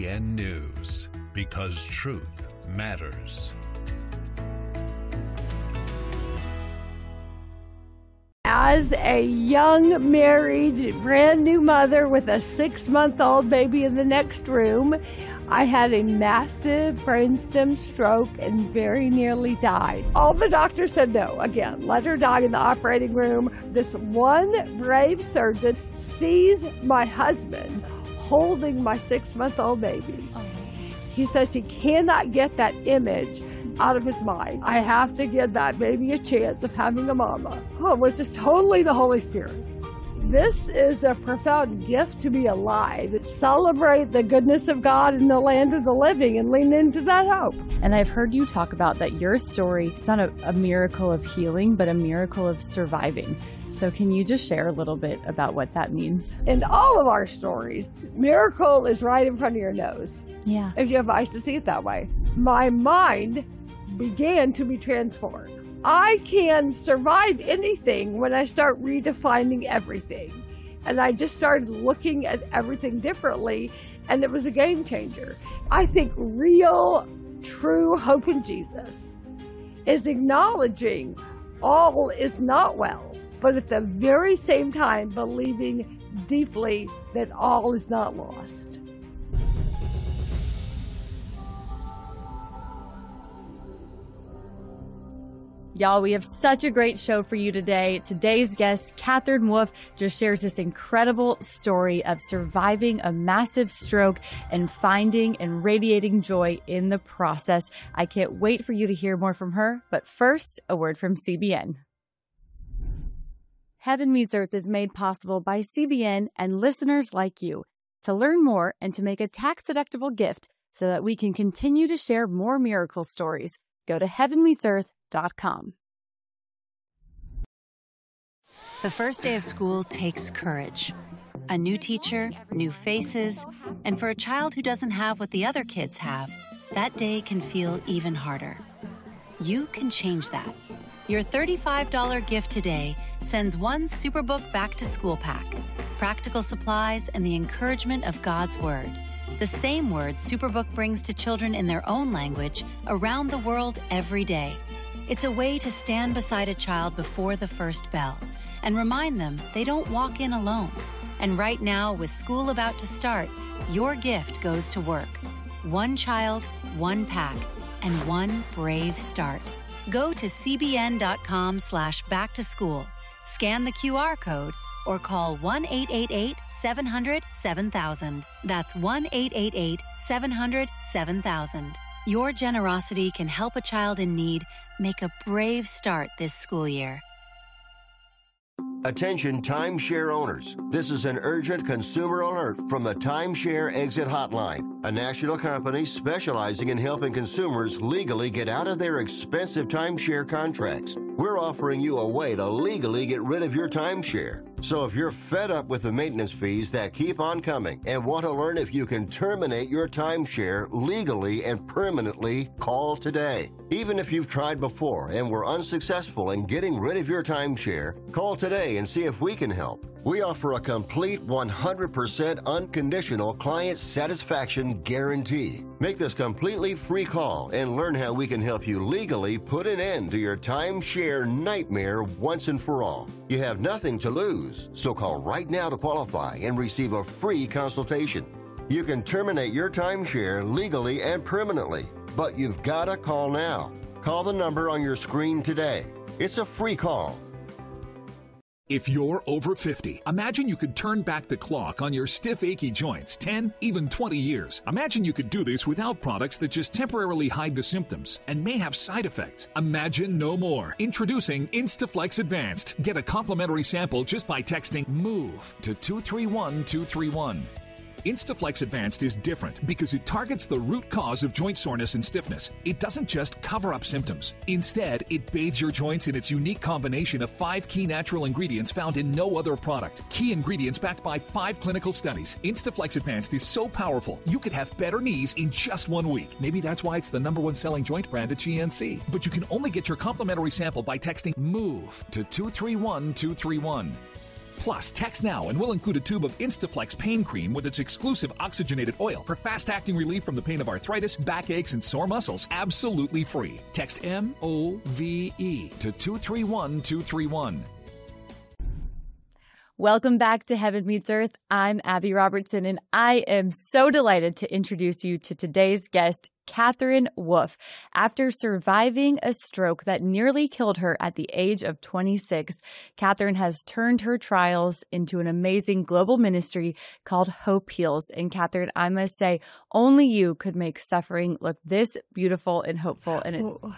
CBN News, because truth matters. As a young, married, brand new mother with a 6-month-old baby in the next room, I had a massive brainstem stroke and very nearly died. All the doctors said no. Again, let her die in the operating room. This one brave surgeon sees my husband holding my 6-month-old baby. He says he cannot get that image out of his mind. I have to give that baby a chance of having a mama. Oh, which is totally the Holy Spirit. This is a profound gift to be alive. Celebrate the goodness of God in the land of the living and lean into that hope. And I've heard you talk about that your story, it's not a miracle of healing, but a miracle of surviving. So can you just share a little bit about what that means? In all of our stories, miracle is right in front of your nose. Yeah. If you have eyes to see it that way. My mind began to be transformed. I can survive anything when I start redefining everything. And I just started looking at everything differently, and it was a game changer. I think real, true hope in Jesus is acknowledging all is not well, but at the very same time believing deeply that all is not lost. Y'all, we have such a great show for you today. Today's guest, Catherine Wolf, just shares this incredible story of surviving a massive stroke and finding and radiating joy in the process. I can't wait for you to hear more from her. But first, a word from CBN. Heaven Meets Earth is made possible by CBN and listeners like you. To learn more and to make a tax-deductible gift so that we can continue to share more miracle stories, go to heavenmeetsearth.com. The first day of school takes courage. A new teacher, new faces, and for a child who doesn't have what the other kids have, that day can feel even harder. You can change that. Your $35 gift today sends one Superbook Back to School pack, practical supplies, and the encouragement of God's Word. The same word Superbook brings to children in their own language around the world every day. It's a way to stand beside a child before the first bell and remind them they don't walk in alone. And right now, with school about to start, your gift goes to work. One child, one pack, and one brave start. Go to cbn.com/backtoschool, scan the QR code, or call 1-888-700-7000. That's 1-888-700-7000. Your generosity can help a child in need make a brave start this school year. Attention timeshare owners. This is an urgent consumer alert from the Timeshare Exit Hotline, a national company specializing in helping consumers legally get out of their expensive timeshare contracts. We're offering you a way to legally get rid of your timeshare. So if you're fed up with the maintenance fees that keep on coming and want to learn if you can terminate your timeshare legally and permanently, call today. Even if you've tried before and were unsuccessful in getting rid of your timeshare, call today and see if we can help. We offer a complete 100% unconditional client satisfaction guarantee. Make this completely free call and learn how we can help you legally put an end to your timeshare nightmare once and for all. You have nothing to lose, so call right now to qualify and receive a free consultation. You can terminate your timeshare legally and permanently, but you've got to call now. Call the number on your screen today. It's a free call. If you're over 50, imagine you could turn back the clock on your stiff, achy joints 10, even 20 years. Imagine you could do this without products that just temporarily hide the symptoms and may have side effects. Imagine no more. Introducing Instaflex Advanced. Get a complimentary sample just by texting MOVE to 231231. Instaflex Advanced is different because it targets the root cause of joint soreness and stiffness. It doesn't just cover up symptoms. Instead, it bathes your joints in its unique combination of 5 key natural ingredients found in no other product. Key ingredients backed by 5 clinical studies. Instaflex Advanced is so powerful, you could have better knees in just 1 week. Maybe that's why it's the #1 selling joint brand at GNC. But you can only get your complimentary sample by texting MOVE to 231231. Plus, text now and we'll include a tube of Instaflex pain cream with its exclusive oxygenated oil for fast-acting relief from the pain of arthritis, backaches, and sore muscles. Absolutely free. Text MOVE to 231231. Welcome back to Heaven Meets Earth. I'm Abby Robertson, and I am so delighted to introduce you to today's guest, Katherine Wolf. After surviving a stroke that nearly killed her at the age of 26, Katherine has turned her trials into an amazing global ministry called Hope Heals. And Katherine, I must say, only you could make suffering look this beautiful and hopeful. And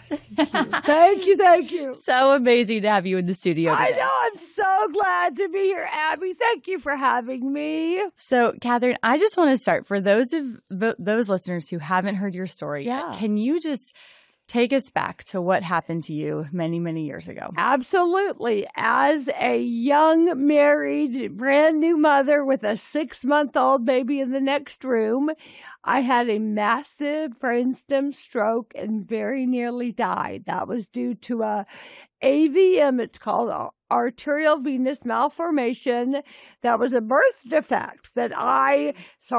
it's Thank you. So amazing to have you in the studio today. I know. I'm so glad to be here, Abby. Thank you for having me. So, Katherine, I just want to start for those listeners who haven't heard your story. Yeah. Can you just take us back to what happened to you many, many years ago? Absolutely. As a young, married, brand new mother with a 6-month-old baby in the next room, I had a massive brainstem stroke and very nearly died. That was due to a AVM, it's called arterial venous malformation. That was a birth defect that I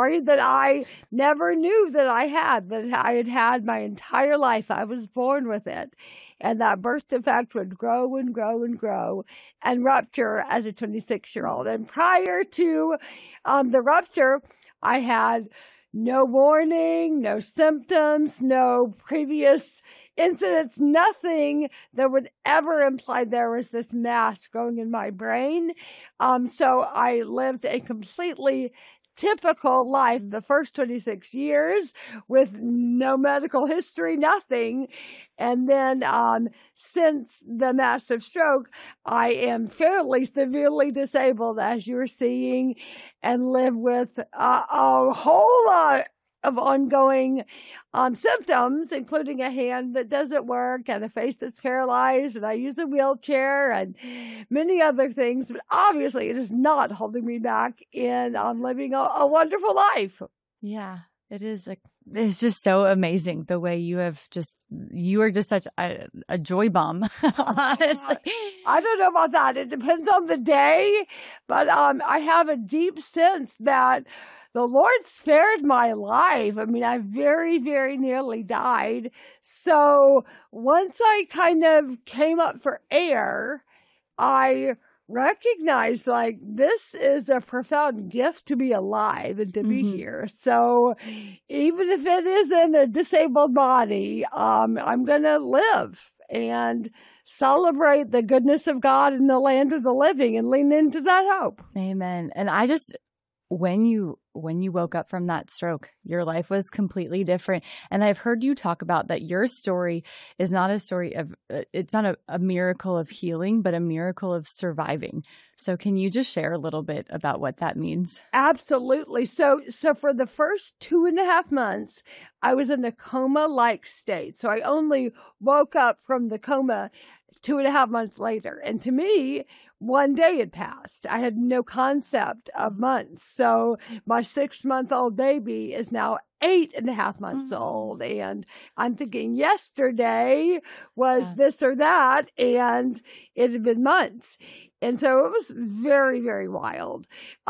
never knew that I had had my entire life. I was born with it. And that birth defect would grow and grow and grow and rupture as a 26-year-old. And prior to the rupture, I had no warning, no symptoms, no previous incidents, nothing that would ever imply there was this mass growing in my brain. So I lived a completely typical life the first 26 years with no medical history, nothing. And then since the massive stroke, I am fairly severely disabled, as you're seeing, and live with a whole lot of ongoing symptoms, including a hand that doesn't work and a face that's paralyzed, and I use a wheelchair and many other things. But obviously, it is not holding me back in living a wonderful life. Yeah, it is. It's just so amazing the way you are just such a joy bomb, honestly. I don't know about that. It depends on the day, but I have a deep sense that the Lord spared my life. I mean, I very, very nearly died. So once I kind of came up for air, I recognized, like, this is a profound gift to be alive and to be here. So even if it is in a disabled body, I'm going to live and celebrate the goodness of God in the land of the living and lean into that hope. Amen. And I just, when you woke up from that stroke, your life was completely different. And I've heard you talk about that your story is not a story of, it's not a miracle of healing, but a miracle of surviving. So can you just share a little bit about what that means? Absolutely. So for the first 2.5 months, I was in a coma-like state. So I only woke up from the coma 2.5 months later. And to me, one day had passed. I had no concept of months. So my 6-month-old baby is now 8.5 months old. And I'm thinking yesterday was this or that. And it had been months. And so it was very, very wild.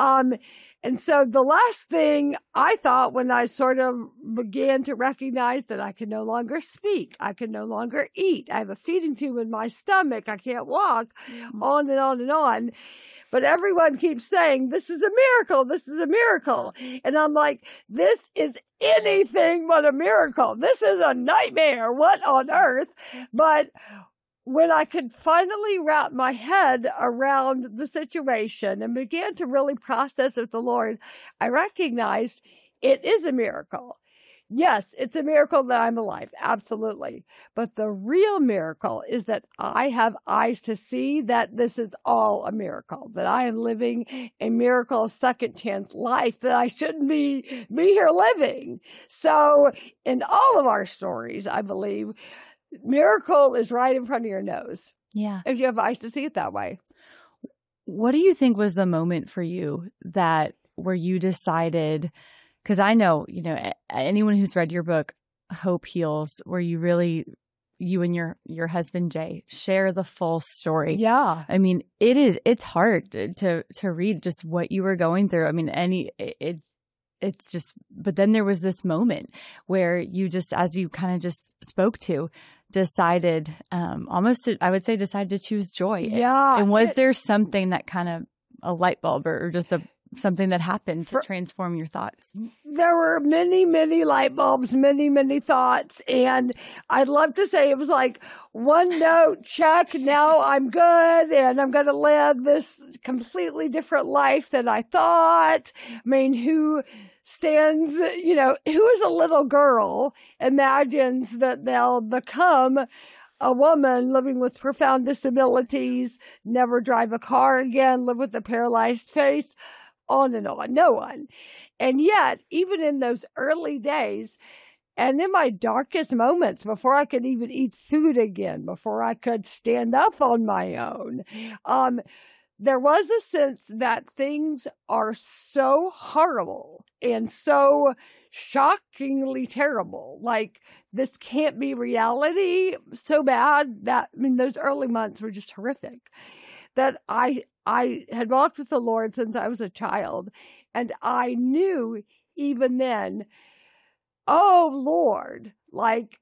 And so the last thing I thought when I sort of began to recognize that I could no longer speak, I could no longer eat, I have a feeding tube in my stomach, I can't walk, on and on and on. But everyone keeps saying, this is a miracle, this is a miracle. And I'm like, this is anything but a miracle. This is a nightmare. What on earth? But when I could finally wrap my head around the situation and began to really process with the Lord, I recognized it is a miracle. Yes, it's a miracle that I'm alive. Absolutely. But the real miracle is that I have eyes to see that this is all a miracle, that I am living a miracle, second chance life, that I shouldn't be here living. So in all of our stories, I believe, miracle is right in front of your nose. Yeah. If you have eyes to see it that way. What do you think was the moment for you where you decided, because I know, anyone who's read your book, Hope Heals, where you really you and your husband, Jay, share the full story. Yeah. I mean, it's hard to read just what you were going through. I mean, it's just, but then there was this moment where you just, as you kind of just spoke to, decided, decided to choose joy. Yeah. And was there something that kind of a light bulb or just something that happened to transform your thoughts? There were many, many light bulbs, many, many thoughts. And I'd love to say it was like one note, check, now I'm good and I'm going to live this completely different life than I thought. I mean, who stands, who is a little girl imagines that they'll become a woman living with profound disabilities, never drive a car again, live with a paralyzed face, on and on. No one. And yet, even in those early days, and in my darkest moments, before I could even eat food again, before I could stand up on my own, there was a sense that things are so horrible and so shockingly terrible. Like, this can't be reality, so bad that, those early months were just horrific. That I had walked with the Lord since I was a child, and I knew even then, oh Lord, like,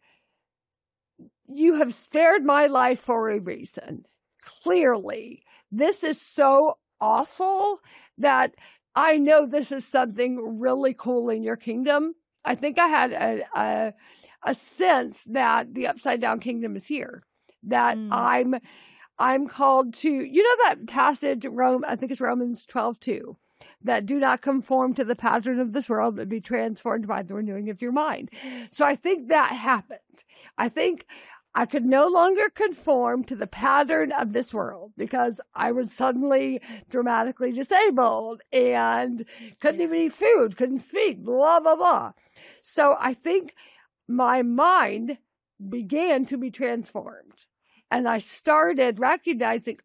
you have spared my life for a reason. Clearly, this is so awful that I know this is something really cool in your kingdom. I think I had a sense that the upside down kingdom is here, that I'm called to, that passage, I think it's Romans 12:2, that do not conform to the pattern of this world, but be transformed by the renewing of your mind. So I think that happened. I think I could no longer conform to the pattern of this world because I was suddenly dramatically disabled and couldn't even eat food, couldn't speak, blah, blah, blah. So I think my mind began to be transformed. And I started recognizing,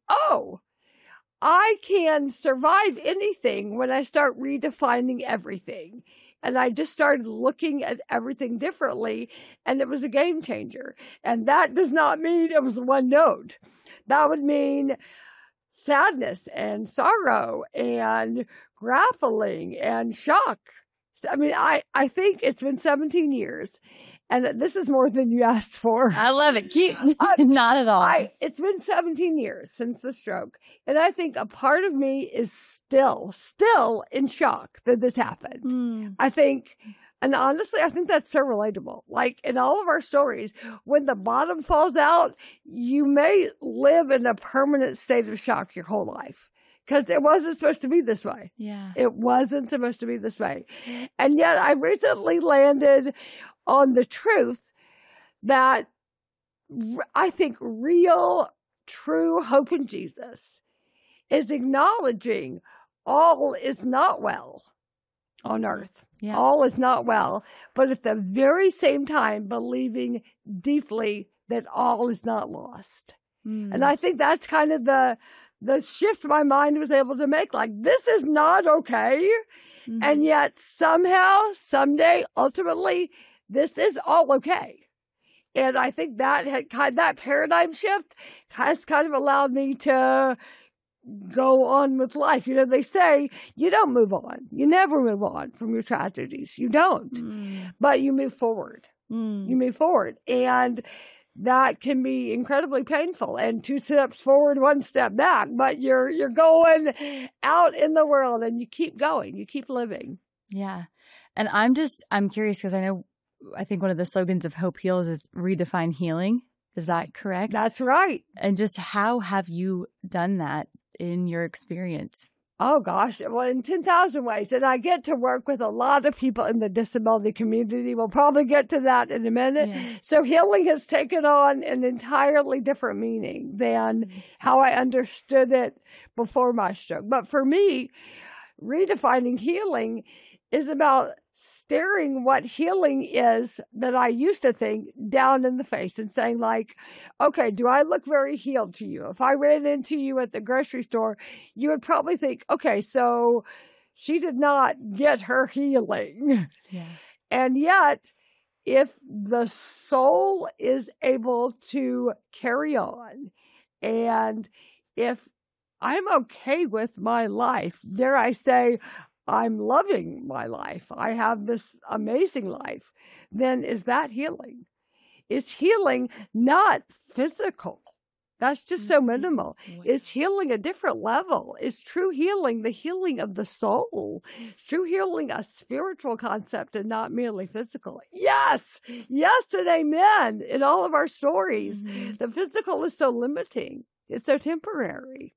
I can survive anything when I start redefining everything. And I just started looking at everything differently, and it was a game changer. And that does not mean it was one note. That would mean sadness and sorrow and grappling and shock. I mean, I think it's been 17 years. And this is more than you asked for. I love it. Not at all. It's been 17 years since the stroke. And I think a part of me is still in shock that this happened. I think, and honestly, I think that's so relatable. Like, in all of our stories, when the bottom falls out, you may live in a permanent state of shock your whole life. Because it wasn't supposed to be this way. Yeah. It wasn't supposed to be this way. And yet I recently landed on the truth that I think real, true hope in Jesus is acknowledging all is not well on earth. Yeah. All is not well, but at the very same time, believing deeply that all is not lost. And I think that's kind of the shift my mind was able to make. Like, this is not okay. And yet somehow, someday, ultimately, this is all okay. And I think that paradigm shift has kind of allowed me to go on with life. They say you don't move on. You never move on from your tragedies. You don't. But you move forward. You move forward. And that can be incredibly painful, and 2 steps forward, 1 step back, but you're going out in the world and you keep going, you keep living. Yeah. And I'm curious because I think one of the slogans of Hope Heals is redefine healing. Is that correct? That's right. And just how have you done that in your experience? Oh, gosh. Well, in 10,000 ways. And I get to work with a lot of people in the disability community. We'll probably get to that in a minute. Yeah. So healing has taken on an entirely different meaning than how I understood it before my stroke. But for me, redefining healing is about staring what healing is that I used to think down in the face and saying, like, okay, do I look very healed to you? If I ran into you at the grocery store, you would probably think, okay, so she did not get her healing. Yeah. And yet if the soul is able to carry on, and if I'm okay with my life, dare I say, I'm loving my life, I have this amazing life, then is that healing? Is healing not physical? That's just so minimal. Is healing a different level? Is true healing the healing of the soul? Is true healing a spiritual concept and not merely physical? Yes, yes, and amen. In all of our stories, the physical is so limiting. It's so temporary.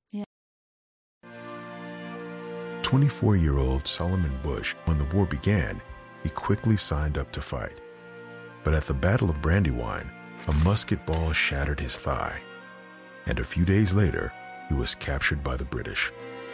24-year-old Solomon Bush, when the war began, he quickly signed up to fight. But at the Battle of Brandywine, a musket ball shattered his thigh, and a few days later, he was captured by the British.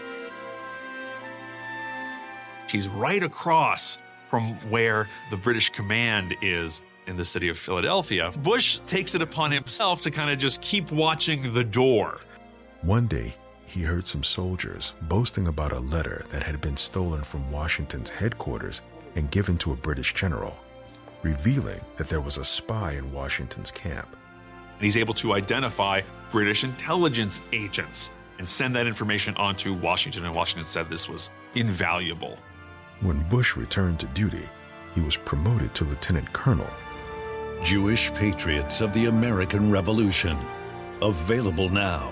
He's right across from where the British command is in the city of Philadelphia. Bush takes it upon himself to kind of just keep watching the door. One day, he heard some soldiers boasting about a letter that had been stolen from Washington's headquarters and given to a British general, revealing that there was a spy in Washington's camp. And he's able to identify British intelligence agents and send that information on to Washington, and Washington said this was invaluable. When Bush returned to duty, he was promoted to lieutenant colonel. Jewish Patriots of the American Revolution. Available now.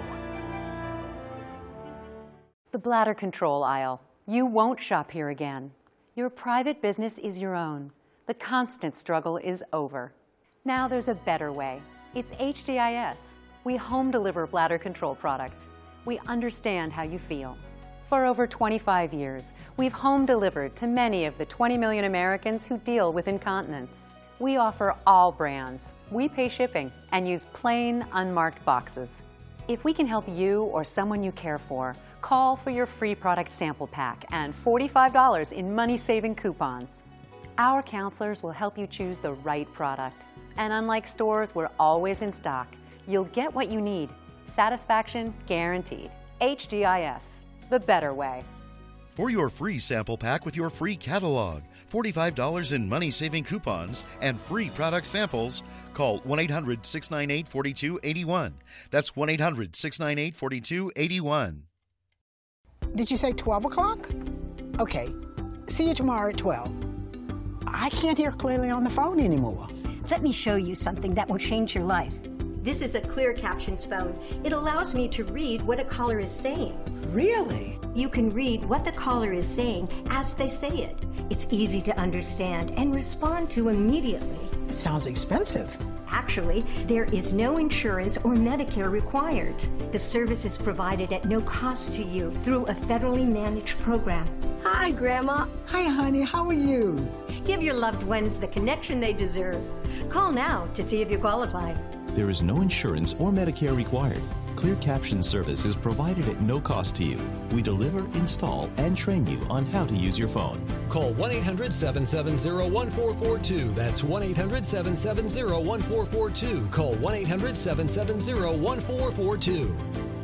The bladder control aisle. You won't shop here again. Your private business is your own. The constant struggle is over. Now there's a better way. It's HDIS. We home deliver bladder control products. We understand how you feel. For over 25 years, we've home delivered to many of the 20 million Americans who deal with incontinence. We offer all brands. We pay shipping and use plain, unmarked boxes. If we can help you or someone you care for, call for your free product sample pack and $45 in money-saving coupons. Our counselors will help you choose the right product. And unlike stores, we're always in stock. You'll get what you need. Satisfaction guaranteed. HDIS, the better way. For your free sample pack with your free catalog, $45 in money-saving coupons, and free product samples, call 1-800-698-4281. That's 1-800-698-4281. Did you say 12 o'clock? Okay. See you tomorrow at 12. I can't hear clearly on the phone anymore. Let me show you something that will change your life. This is a Clear Captions phone. It allows me to read what a caller is saying. Really? You can read what the caller is saying as they say it. It's easy to understand and respond to immediately. It sounds expensive. Actually, there is no insurance or Medicare required. The service is provided at no cost to you through a federally managed program. Hi, Grandma. Hi, honey. How are you? Give your loved ones the connection they deserve. Call now to see if you qualify. There is no insurance or Medicare required. Clear Caption service is provided at no cost to you. We deliver, install, and train you on how to use your phone. Call 1-800-770-1442. That's 1-800-770-1442. Call 1-800-770-1442.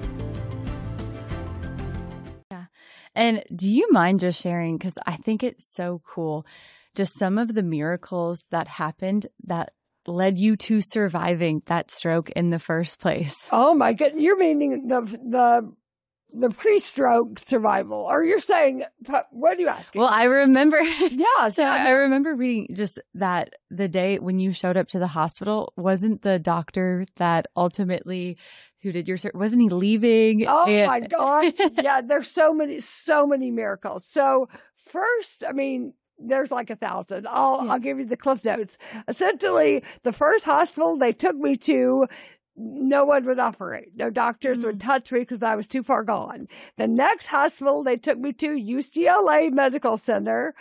Yeah. And do you mind just sharing, because I think it's so cool, just some of the miracles that happened that led you to surviving that stroke in the first place? Oh my goodness. You're meaning the pre-stroke survival, or you're saying, what are you asking? Well, I remember. Yeah. So I remember reading just that the day when you showed up to the hospital, wasn't the doctor that ultimately who did your surgery, wasn't he leaving? Oh my gosh. Yeah. There's so many miracles. So first, I mean, there's like 1,000. I'll give you the Cliff Notes. Essentially, the first hospital they took me to, no one would operate. No doctors would touch me because I was too far gone. The next hospital they took me to, UCLA Medical Center.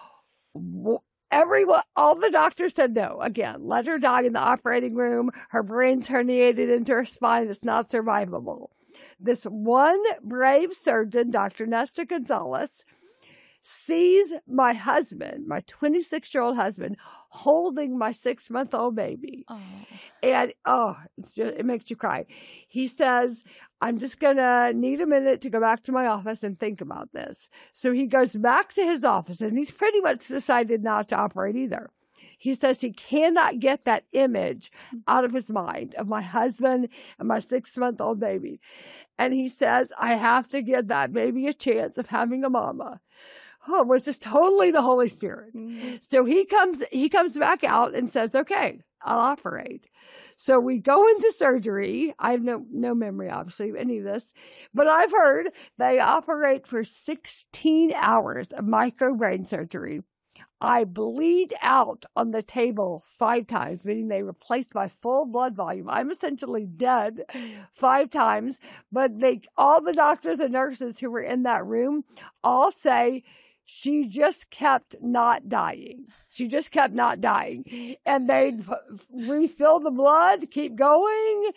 All the doctors said no. Again, let her die in the operating room. Her brain's herniated into her spine. It's not survivable. This one brave surgeon, Dr. Nesta Gonzalez, sees my husband, my 26-year-old husband, holding my 6-month-old baby. Oh. And, it makes you cry. He says, I'm just going to need a minute to go back to my office and think about this. So he goes back to his office, and he's pretty much decided not to operate either. He says he cannot get that image out of his mind of my husband and my 6-month-old baby. And he says, I have to give that baby a chance of having a mama. Oh, which is totally the Holy Spirit. So he comes back out and says, okay, I'll operate. So we go into surgery. I have no memory, obviously, of any of this. But I've heard they operate for 16 hours of microbrain surgery. I bleed out on the table 5 times, meaning they replaced my full blood volume. I'm essentially dead 5 times. But all the doctors and nurses who were in that room all say, she just kept not dying. She just kept not dying. And they'd refill the blood, keep going.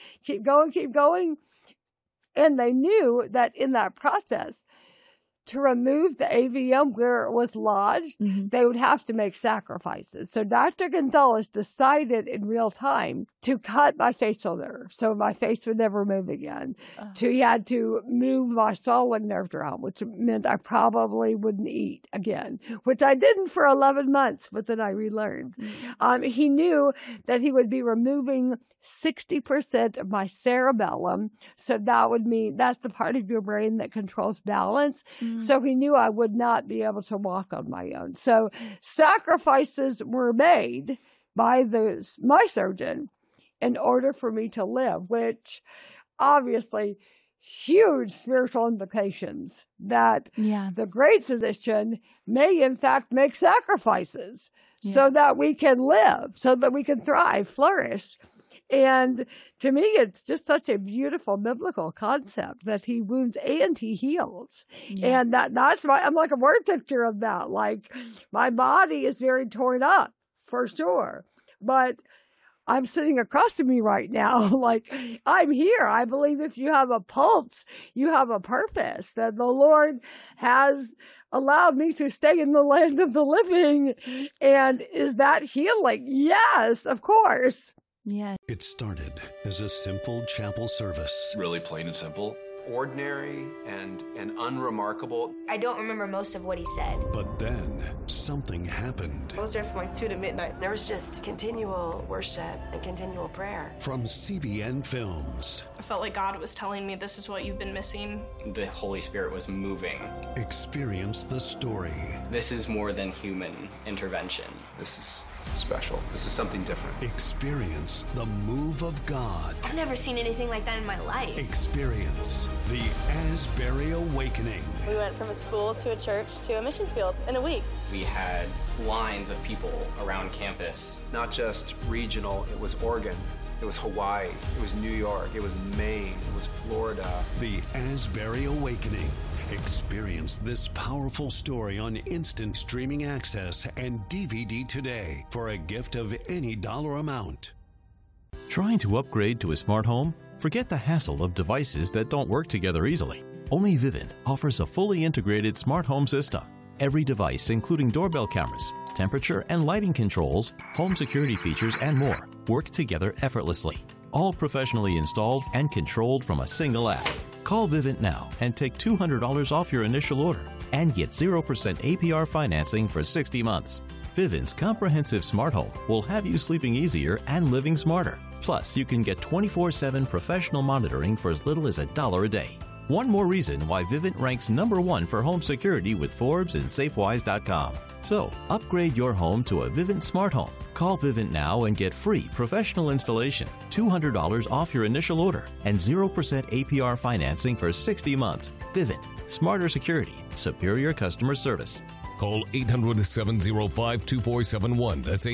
And they knew that in that process, to remove the AVM where it was lodged, they would have to make sacrifices. So Dr. Gonzalez decided in real time to cut my facial nerve so my face would never move again. He had to move my solid nerve around, which meant I probably wouldn't eat again, which I didn't for 11 months, but then I relearned. He knew that he would be removing 60% of my cerebellum. So that would mean that's the part of your brain that controls balance. So he knew I would not be able to walk on my own. So sacrifices were made by my surgeon in order for me to live, which obviously huge spiritual implications that the great physician may in fact make sacrifices so that we can live, so that we can thrive, flourish. And to me, it's just such a beautiful biblical concept that he wounds and he heals. And that's I'm like a word picture of that. Like, my body is very torn up, for sure. But I'm sitting across from me right now. Like, I'm here. I believe if you have a pulse, you have a purpose, that the Lord has allowed me to stay in the land of the living. And is that healing? Yes, of course. Yeah. It started as a simple chapel service. Really plain and simple. Ordinary and unremarkable. I don't remember most of what he said. But then something happened. I was there from like 2 to midnight. There was just continual worship and continual prayer. From CBN Films. I felt like God was telling me, this is what you've been missing. The Holy Spirit was moving. Experience the story. This is more than human intervention. This is special. This is something different. Experience the move of God. I've never seen anything like that in my life. Experience the Asbury Awakening. We went from a school to a church to a mission field in a week. We had lines of people around campus. Not just regional, it was Oregon. It was Hawaii, it was New York, it was Maine, it was Florida. The Asbury Awakening. Experience this powerful story on instant streaming access and DVD today for a gift of any dollar amount. Trying to upgrade to a smart home? Forget the hassle of devices that don't work together easily. Only Vivint offers a fully integrated smart home system. Every device, including doorbell cameras, temperature and lighting controls, home security features, and more, work together effortlessly. All professionally installed and controlled from a single app. Call Vivint now and take $200 off your initial order and get 0% APR financing for 60 months. Vivint's comprehensive smart home will have you sleeping easier and living smarter. Plus, you can get 24/7 professional monitoring for as little as $1 a day. One more reason why Vivint ranks #1 for home security with Forbes and SafeWise.com. So, upgrade your home to a Vivint smart home. Call Vivint now and get free professional installation, $200 off your initial order, and 0% APR financing for 60 months. Vivint. Smarter security. Superior customer service. Call 800-705-2471. That's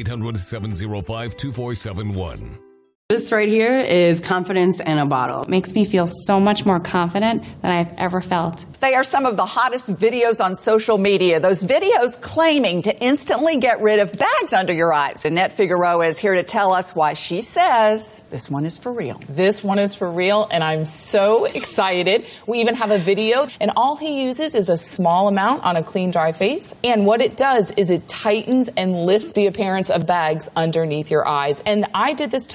800-705-2471. This right here is confidence in a bottle. It makes me feel so much more confident than I've ever felt. They are some of the hottest videos on social media. Those videos claiming to instantly get rid of bags under your eyes. Annette Figueroa is here to tell us why she says this one is for real. This one is for real, and I'm so excited. We even have a video, and all he uses is a small amount on a clean, dry face. And what it does is it tightens and lifts the appearance of bags underneath your eyes. And I did this to my father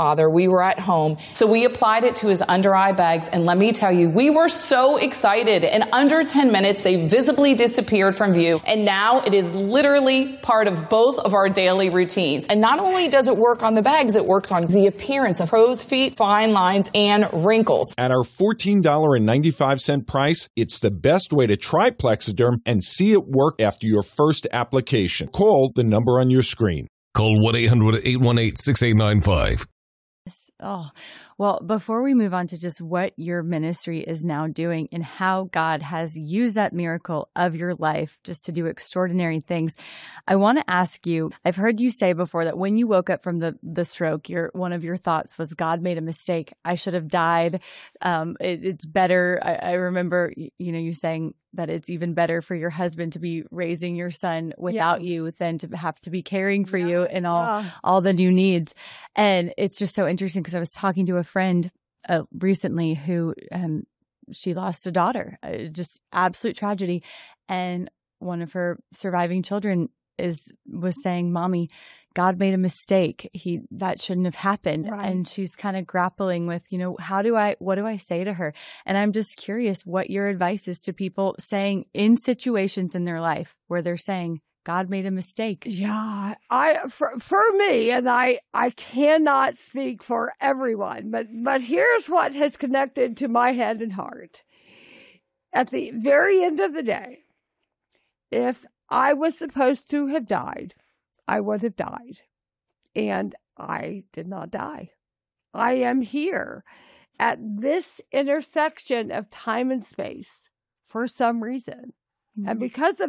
father. We were at home. So we applied it to his under eye bags. And let me tell you, we were so excited. In under 10 minutes, they visibly disappeared from view. And now it is literally part of both of our daily routines. And not only does it work on the bags, it works on the appearance of crow's feet, fine lines, and wrinkles. At our $14.95 price, it's the best way to try Plexiderm and see it work after your first application. Call the number on your screen. Call 1-800-818-6895. Oh, well, before we move on to just what your ministry is now doing and how God has used that miracle of your life just to do extraordinary things, I want to ask you, I've heard you say before that when you woke up from the stroke, one of your thoughts was, God made a mistake. I should have died. It's better. I remember, you saying that it's even better for your husband to be raising your son without you than to have to be caring for you and all the new needs. And it's just so interesting because I was talking to a friend recently who she lost a daughter, just absolute tragedy. And one of her surviving children was saying, Mommy, God made a mistake. That shouldn't have happened. Right. And she's kind of grappling with, what do I say to her? And I'm just curious what your advice is to people saying in situations in their life where they're saying, God made a mistake. Yeah, for me, and I cannot speak for everyone, but here's what has connected to my head and heart. At the very end of the day, if I was supposed to have died, I would have died. And I did not die. I am here at this intersection of time and space for some reason. Mm-hmm. And because of